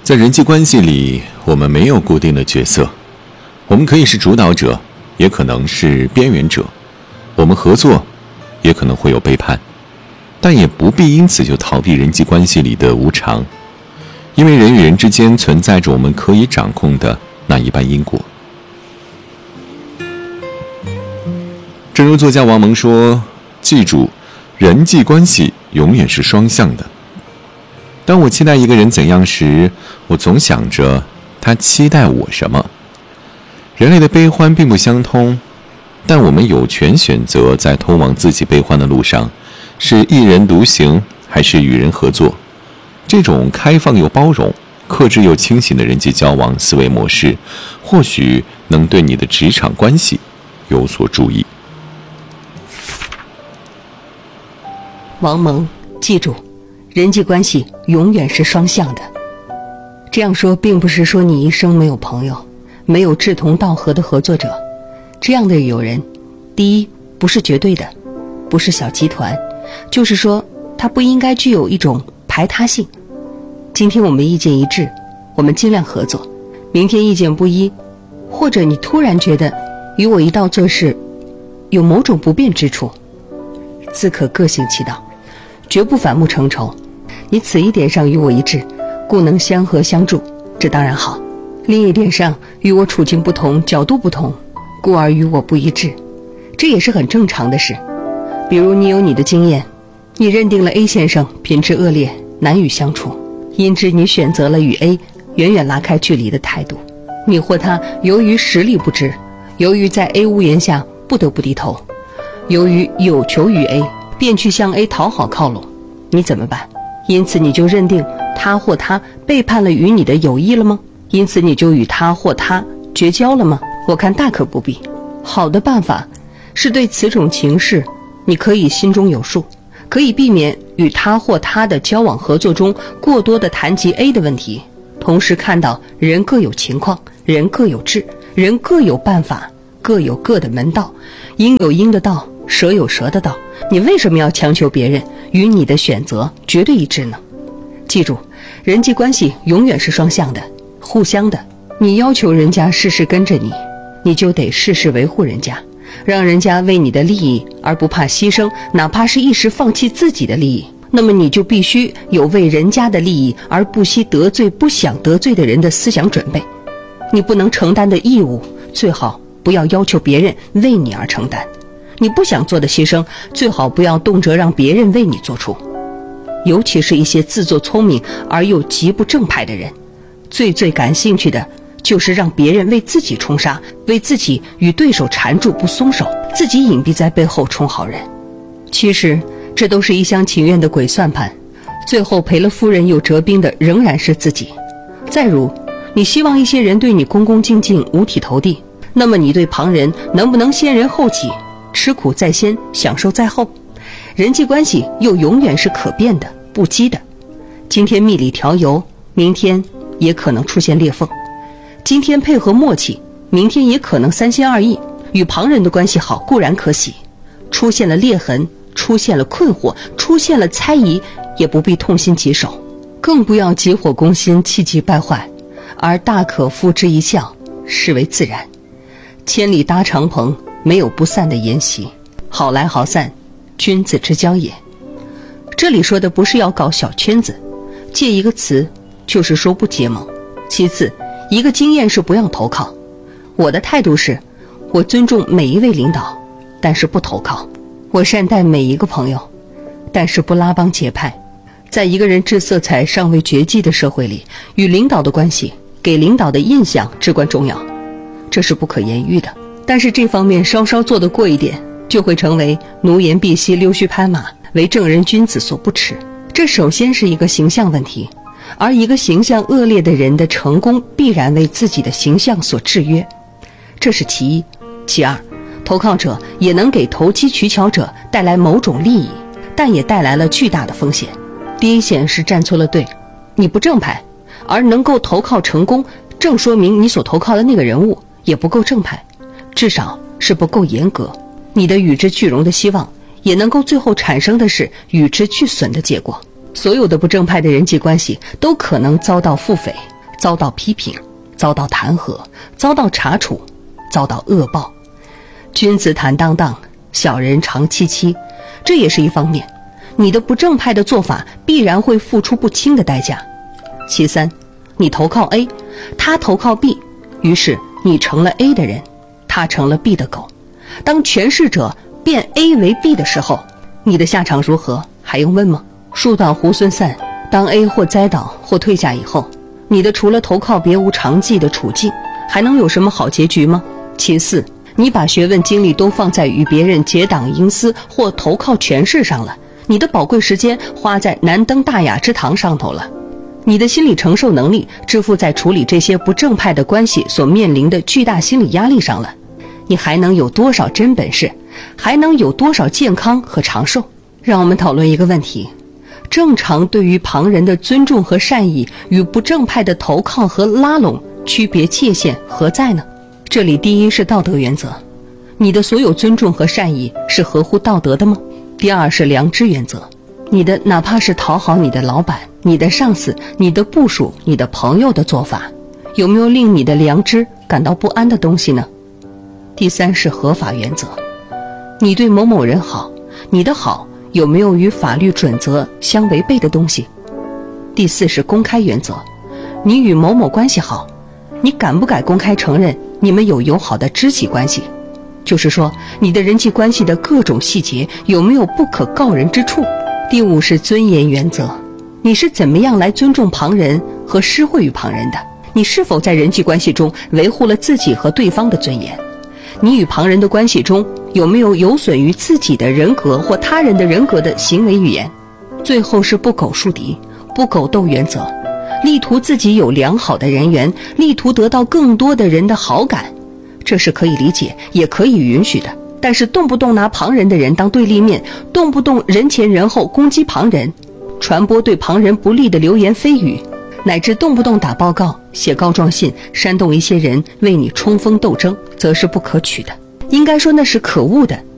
在人际关系里，我们没有固定的角色，我们可以是主导者，也可能是边缘者，我们合作，也可能会有背叛，但也不必因此就逃避人际关系里的无常，因为人与人之间存在着我们可以掌控的那一半因果。正如作家王蒙说，记住，人际关系永远是双向的。当我期待一个人怎样时，我总想着他期待我什么。人类的悲欢并不相通，但我们有权选择在通往自己悲欢的路上，是一人独行还是与人合作。这种开放又包容、克制又清醒的人际交往思维模式，或许能对你的职场关系有所注意。 王蒙，记住，人际关系永远是双向的。这样说并不是说你一生没有朋友，没有志同道合的合作者。这样的友人，第一，不是绝对的，不是小集团，就是说它不应该具有一种排他性。今天我们意见一致，我们尽量合作；明天意见不一，或者你突然觉得与我一道做事有某种不便之处，自可各行其道，绝不反目成仇。你此一点上与我一致，故能相合相助，这当然好。另一点上与我处境不同，角度不同，故而与我不一致，这也是很正常的事。比如你有你的经验，你认定了 A 先生品质恶劣，难与相处，因之你选择了与 A 远远拉开距离的态度。你或他由于实力不支，由于在 A 屋檐下不得不低头，由于有求于 A 便去向 A 讨好靠拢，你怎么办？因此你就认定他或他背叛了与你的友谊了吗？因此你就与他或他绝交了吗？我看大可不必。好的办法是对此种情势，你可以心中有数，可以避免与他或他的交往合作中过多的谈及 A 的问题，同时看到人各有情况，人各有志，人各有办法，各有各的门道，鹰有鹰的道，蛇有蛇的道，你为什么要强求别人与你的选择绝对一致呢？记住，人际关系永远是双向的，互相的。你要求人家事事跟着你，你就得事事维护人家，让人家为你的利益而不怕牺牲，哪怕是一时放弃自己的利益，那么你就必须有为人家的利益而不惜得罪不想得罪的人的思想准备。你不能承担的义务，最好不要要求别人为你而承担。你不想做的牺牲，最好不要动辄让别人为你做出。尤其是一些自作聪明而又极不正派的人，最感兴趣的就是让别人为自己冲杀，为自己与对手缠住不松手，自己隐蔽在背后充好人。其实这都是一厢情愿的鬼算盘，最后赔了夫人又折兵的仍然是自己。再如，你希望一些人对你恭恭敬敬五体投地，那么你对旁人能不能先人后己，吃苦在先，享受在后？人际关系又永远是可变的，不羁的。今天蜜里调油，明天也可能出现裂缝。今天配合默契，明天也可能三心二意。与旁人的关系好固然可喜，出现了裂痕，出现了困惑，出现了猜疑，也不必痛心疾首，更不要急火攻心，气急败坏，而大可付之一笑，视为自然。千里搭长棚，没有不散的筵席，好来好散，君子之交也。这里说的不是要搞小圈子，借一个词就是说不结盟。其次，一个经验是不要投靠。我的态度是，我尊重每一位领导，但是不投靠；我善待每一个朋友，但是不拉帮结派。在一个人质色彩尚未绝迹的社会里，与领导的关系，给领导的印象至关重要，这是不可言喻的。但是这方面稍稍做得过一点，就会成为奴颜婢膝、溜须拍马，为正人君子所不齿。这首先是一个形象问题，而一个形象恶劣的人的成功必然为自己的形象所制约，这是其一。其二，投靠者也能给投机取巧者带来某种利益，但也带来了巨大的风险。第一险是站错了队，你不正派，而能够投靠成功，正说明你所投靠的那个人物也不够正派，至少是不够严格。你的与之俱荣的希望，也能够最后产生的是与之俱损的结果。所有的不正派的人际关系都可能遭到腹诽， 遭到批评，遭到弹劾，遭到查处，遭到恶报。君子坦荡荡，小人长戚戚，这也是一方面。你的不正派的做法必然会付出不轻的代价。其三，你投靠 A， 他投靠 B， 于是你成了 A 的人，他成了 B 的狗。当权势者变 A 为 B 的时候，你的下场如何还用问吗？树倒猢狲散，当 A 或栽倒或退下以后，你的除了投靠别无长技的处境，还能有什么好结局吗？其四，你把学问精力都放在与别人结党营私或投靠权势上了，你的宝贵时间花在难登大雅之堂上头了，你的心理承受能力支付在处理这些不正派的关系所面临的巨大心理压力上了，你还能有多少真本事？还能有多少健康和长寿？让我们讨论一个问题：正常对于旁人的尊重和善意与不正派的投靠和拉拢区别界限何在呢？这里第一是道德原则，你的所有尊重和善意是合乎道德的吗？第二是良知原则，你的哪怕是讨好你的老板、你的上司、你的部属、你的朋友的做法，有没有令你的良知感到不安的东西呢？第三是合法原则，你对某某人好，你的好有没有与法律准则相违背的东西？第四是公开原则，你与某某关系好，你敢不敢公开承认你们有友好的知己关系？就是说，你的人际关系的各种细节有没有不可告人之处？第五是尊严原则，你是怎么样来尊重旁人和施惠于旁人的？你是否在人际关系中维护了自己和对方的尊严？你与旁人的关系中有没有有损于自己的人格或他人的人格的行为语言？最后是不苟树敌、不苟斗原则，力图自己有良好的人缘，力图得到更多的人的好感，这是可以理解也可以允许的。但是动不动拿旁人的人当对立面，动不动人前人后攻击旁人，传播对旁人不利的流言蜚语，乃至动不动打报告、写告状信，煽动一些人为你冲锋斗争，则是不可取的。应该说那是可恶的。